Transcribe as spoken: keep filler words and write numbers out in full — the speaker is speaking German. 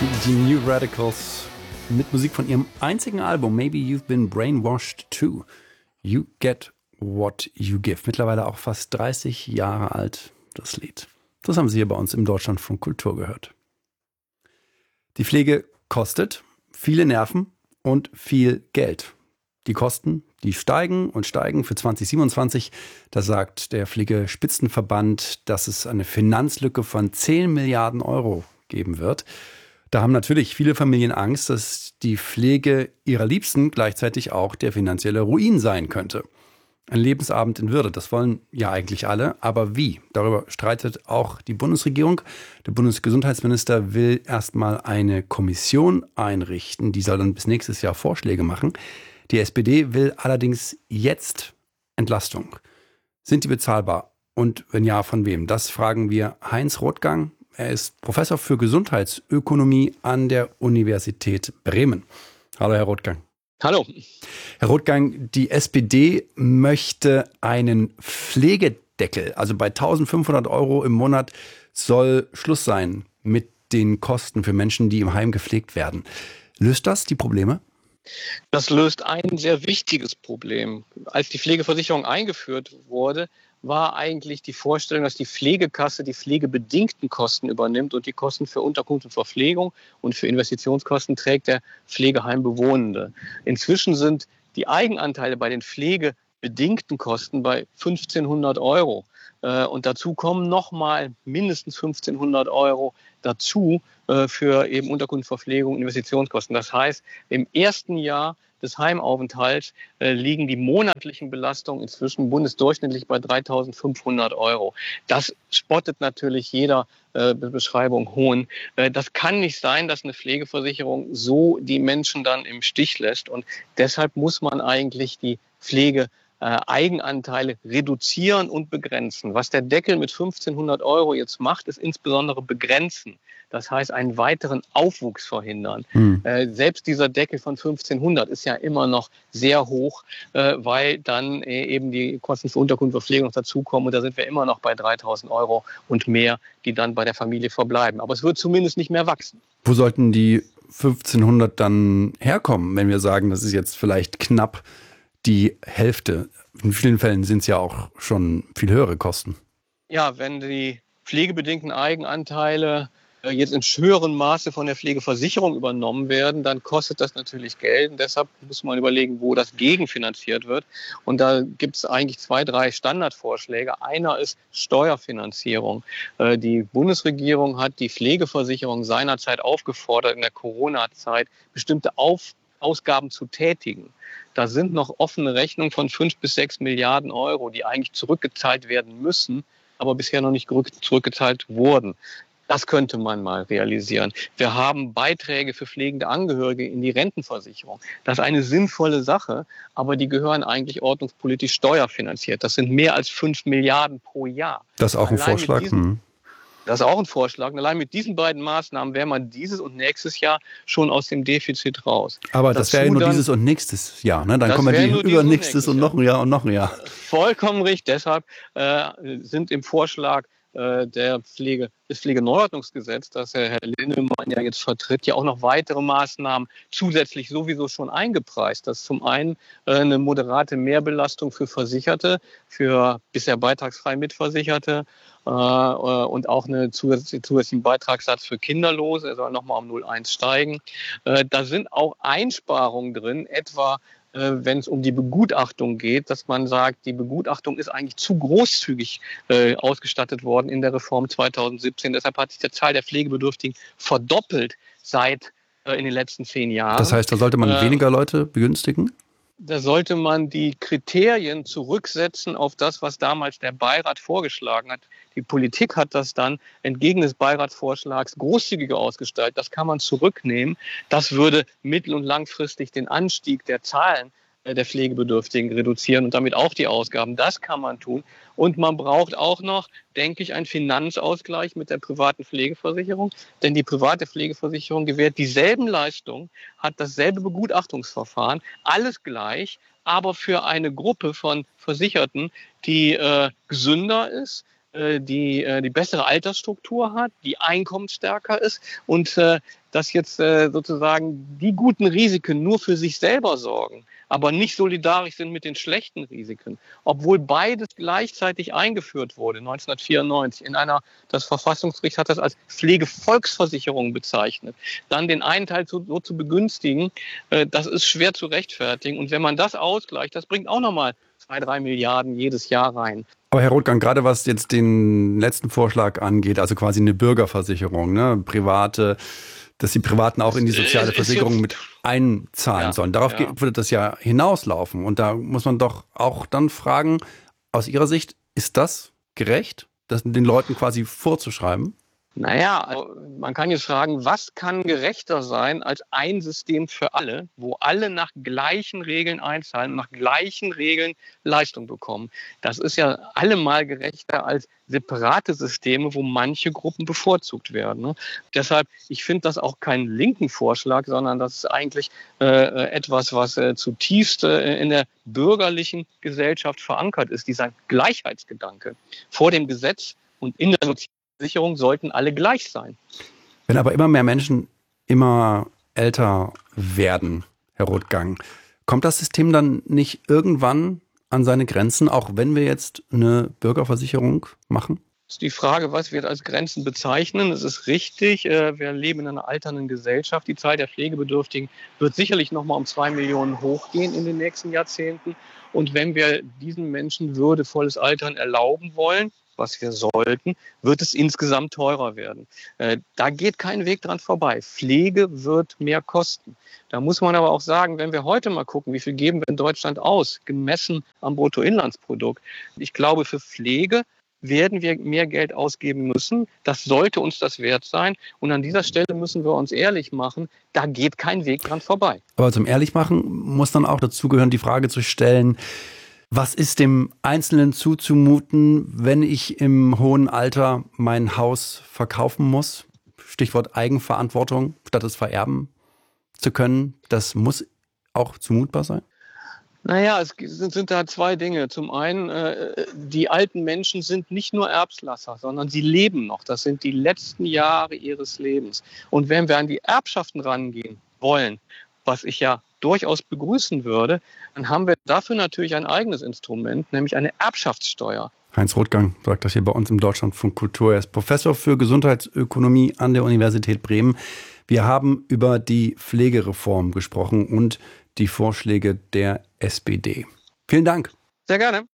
Die New Radicals mit Musik von ihrem einzigen Album Maybe You've Been Brainwashed Too. You Get What You Give. Mittlerweile auch fast dreißig Jahre alt, das Lied. Das haben Sie hier bei uns im Deutschlandfunk Kultur gehört. Die Pflege kostet viele Nerven und viel Geld. Die Kosten, die steigen und steigen für zwanzig siebenundzwanzig. Da sagt der Pflegespitzenverband, dass es eine Finanzlücke von zehn Milliarden Euro geben wird. Da haben natürlich viele Familien Angst, dass die Pflege ihrer Liebsten gleichzeitig auch der finanzielle Ruin sein könnte. Ein Lebensabend in Würde, das wollen ja eigentlich alle. Aber wie? Darüber streitet auch die Bundesregierung. Der Bundesgesundheitsminister will erstmal eine Kommission einrichten. Die soll dann bis nächstes Jahr Vorschläge machen. Die S P D will allerdings jetzt Entlastung. Sind die bezahlbar? Und wenn ja, von wem? Das fragen wir Heinz Rothgang. Er ist Professor für Gesundheitsökonomie an der Universität Bremen. Hallo, Herr Rothgang. Hallo. Herr Rothgang, die S P D möchte einen Pflegedeckel. Also bei eintausendfünfhundert Euro im Monat soll Schluss sein mit den Kosten für Menschen, die im Heim gepflegt werden. Löst das die Probleme? Das löst ein sehr wichtiges Problem. Als die Pflegeversicherung eingeführt wurde, war eigentlich die Vorstellung, dass die Pflegekasse die pflegebedingten Kosten übernimmt und die Kosten für Unterkunft und Verpflegung und für Investitionskosten trägt der Pflegeheimbewohnende. Inzwischen sind die Eigenanteile bei den pflegebedingten Kosten bei fünfzehnhundert Euro. Und dazu kommen nochmal mindestens fünfzehnhundert Euro dazu für eben Unterkunft, Verpflegung, Investitionskosten. Das heißt, im ersten Jahr des Heimaufenthalts äh, liegen die monatlichen Belastungen inzwischen bundesdurchschnittlich bei dreitausendfünfhundert Euro. Das spottet natürlich jeder äh, Beschreibung Hohn. Äh, das kann nicht sein, dass eine Pflegeversicherung so die Menschen dann im Stich lässt. Und deshalb muss man eigentlich die Pflege Äh, Eigenanteile reduzieren und begrenzen. Was der Deckel mit fünfzehnhundert Euro jetzt macht, ist insbesondere begrenzen. Das heißt, einen weiteren Aufwuchs verhindern. Hm. Äh, selbst dieser Deckel von fünfzehnhundert ist ja immer noch sehr hoch, äh, weil dann äh, eben die Kosten für Unterkunft und Verpflegung noch dazukommen. Und da sind wir immer noch bei dreitausend Euro und mehr, die dann bei der Familie verbleiben. Aber es wird zumindest nicht mehr wachsen. Wo sollten die fünfzehnhundert dann herkommen, wenn wir sagen, das ist jetzt vielleicht knapp die Hälfte? In vielen Fällen sind es ja auch schon viel höhere Kosten. Ja, wenn die pflegebedingten Eigenanteile jetzt in höherem Maße von der Pflegeversicherung übernommen werden, dann kostet das natürlich Geld. Und deshalb muss man überlegen, wo das gegenfinanziert wird. Und da gibt es eigentlich zwei, drei Standardvorschläge. Einer ist Steuerfinanzierung. Die Bundesregierung hat die Pflegeversicherung seinerzeit aufgefordert, in der Corona-Zeit bestimmte Auf Ausgaben zu tätigen. Da sind noch offene Rechnungen von fünf bis sechs Milliarden Euro, die eigentlich zurückgezahlt werden müssen, aber bisher noch nicht zurückgezahlt wurden. Das könnte man mal realisieren. Wir haben Beiträge für pflegende Angehörige in die Rentenversicherung. Das ist eine sinnvolle Sache, aber die gehören eigentlich ordnungspolitisch steuerfinanziert. Das sind mehr als fünf Milliarden pro Jahr. Das ist auch ein Allein Vorschlag. Diesen, Das ist auch ein Vorschlag. Allein mit diesen beiden Maßnahmen wäre man dieses und nächstes Jahr schon aus dem Defizit raus. Aber das wäre ja nur dann, dieses und nächstes Jahr. Ne? Dann kommen wir die übernächstes und noch ein Jahr und noch ein Jahr. Vollkommen richtig. Deshalb äh, sind im Vorschlag äh, der Pflege, des Pflegeneuordnungsgesetzes, das Herr Linnemann ja jetzt vertritt, ja auch noch weitere Maßnahmen zusätzlich sowieso schon eingepreist. Das ist zum einen äh, eine moderate Mehrbelastung für Versicherte, für bisher beitragsfrei Mitversicherte, äh, und auch einen zusätzlichen, zusätzlichen Beitragssatz für Kinderlose. Er soll nochmal um null Komma eins steigen. Äh, da sind auch Einsparungen drin, etwa wenn es um die Begutachtung geht, dass man sagt, die Begutachtung ist eigentlich zu großzügig äh, ausgestattet worden in der Reform zweitausendsiebzehn. Deshalb hat sich die Zahl der Pflegebedürftigen verdoppelt seit äh, in den letzten zehn Jahren. Das heißt, da sollte man äh, weniger Leute begünstigen? Da sollte man die Kriterien zurücksetzen auf das, was damals der Beirat vorgeschlagen hat. Die Politik hat das dann entgegen des Beiratsvorschlags großzügiger ausgestaltet. Das kann man zurücknehmen. Das würde mittel- und langfristig den Anstieg der Zahlen der Pflegebedürftigen reduzieren und damit auch die Ausgaben. Das kann man tun. Und man braucht auch noch, denke ich, einen Finanzausgleich mit der privaten Pflegeversicherung. Denn die private Pflegeversicherung gewährt dieselben Leistungen, hat dasselbe Begutachtungsverfahren, alles gleich, aber für eine Gruppe von Versicherten, die äh, gesünder ist, die die bessere Altersstruktur hat, die einkommensstärker ist und dass jetzt sozusagen die guten Risiken nur für sich selber sorgen, aber nicht solidarisch sind mit den schlechten Risiken, obwohl beides gleichzeitig eingeführt wurde, neunzehnhundertvierundneunzig. In einer, das Verfassungsgericht hat das als Pflegevolksversicherung bezeichnet. Dann den einen Teil so, so zu begünstigen, das ist schwer zu rechtfertigen. Und wenn man das ausgleicht, das bringt auch nochmal zwei, drei Milliarden jedes Jahr rein. Aber Herr Rothgang, gerade was jetzt den letzten Vorschlag angeht, also quasi eine Bürgerversicherung, ne, private, dass die Privaten auch in die soziale Versicherung mit einzahlen ja, sollen. Darauf ja. würde das ja hinauslaufen. Und da muss man doch auch dann fragen, aus Ihrer Sicht, ist das gerecht, das den Leuten quasi vorzuschreiben? Naja, also man kann jetzt fragen, was kann gerechter sein als ein System für alle, wo alle nach gleichen Regeln einzahlen und nach gleichen Regeln Leistung bekommen. Das ist ja allemal gerechter als separate Systeme, wo manche Gruppen bevorzugt werden. Ne? Deshalb, ich finde das auch keinen linken Vorschlag, sondern das ist eigentlich äh, etwas, was äh, zutiefst äh, in der bürgerlichen Gesellschaft verankert ist, dieser Gleichheitsgedanke vor dem Gesetz und in der Sozialisierung. Sicherung sollten alle gleich sein. Wenn aber immer mehr Menschen immer älter werden, Herr Rothgang, kommt das System dann nicht irgendwann an seine Grenzen, auch wenn wir jetzt eine Bürgerversicherung machen? Das ist die Frage, was wir als Grenzen bezeichnen. Es ist richtig, wir leben in einer alternden Gesellschaft. Die Zahl der Pflegebedürftigen wird sicherlich noch mal um zwei Millionen hochgehen in den nächsten Jahrzehnten. Und wenn wir diesen Menschen würdevolles Altern erlauben wollen, was wir sollten, wird es insgesamt teurer werden. Äh, da geht kein Weg dran vorbei. Pflege wird mehr kosten. Da muss man aber auch sagen, wenn wir heute mal gucken, wie viel geben wir in Deutschland aus, gemessen am Bruttoinlandsprodukt. Ich glaube, für Pflege werden wir mehr Geld ausgeben müssen. Das sollte uns das wert sein. Und an dieser Stelle müssen wir uns ehrlich machen, da geht kein Weg dran vorbei. Aber zum Ehrlichmachen muss dann auch dazugehören, die Frage zu stellen, was ist dem Einzelnen zuzumuten, wenn ich im hohen Alter mein Haus verkaufen muss? Stichwort Eigenverantwortung, statt es vererben zu können. Das muss auch zumutbar sein? Naja, es sind, sind da zwei Dinge. Zum einen, äh, die alten Menschen sind nicht nur Erblasser, sondern sie leben noch. Das sind die letzten Jahre ihres Lebens. Und wenn wir an die Erbschaften rangehen wollen, was ich ja durchaus begrüßen würde, dann haben wir dafür natürlich ein eigenes Instrument, nämlich eine Erbschaftssteuer. Heinz Rothgang sagt das hier bei uns im Deutschlandfunk Kultur. Er ist Professor für Gesundheitsökonomie an der Universität Bremen. Wir haben über die Pflegereform gesprochen und die Vorschläge der S P D. Vielen Dank. Sehr gerne.